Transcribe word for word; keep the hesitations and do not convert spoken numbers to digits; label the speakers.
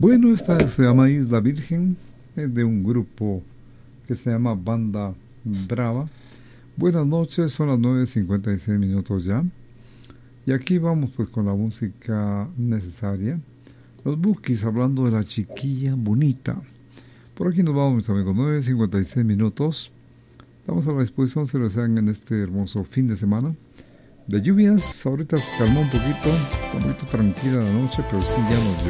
Speaker 1: Bueno, esta se llama Isla Virgen, es de un grupo que se llama Banda Brava. Buenas noches, son las nueve cincuenta y seis minutos ya. Y aquí vamos pues con la música necesaria. Los Bukis hablando de la chiquilla bonita. Por aquí nos vamos, mis amigos, nueve cincuenta y seis minutos. Estamos a la disposición, se lo desean en este hermoso fin de semana. De lluvias, ahorita se calmó un poquito, un poquito tranquila la noche, pero sí ya nos